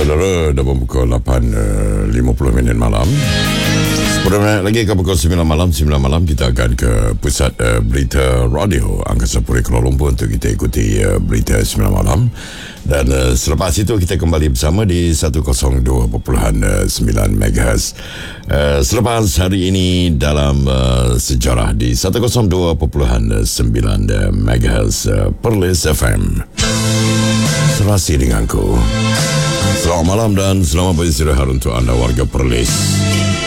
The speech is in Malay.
Saudara, dah membuka 8.50 minit malam. 10 minit lagi ke pukul 9 malam kita akan ke pusat berita radio Angkasa Puri Kuala Lumpur untuk kita ikuti berita 9 malam. Dan selepas itu kita kembali bersama di 102.9 MHz. Selepas hari ini dalam sejarah di 102.9 MHz Perlis FM. Serasi denganku. Selamat malam dan selamat beristirahat untuk anda warga Perlis.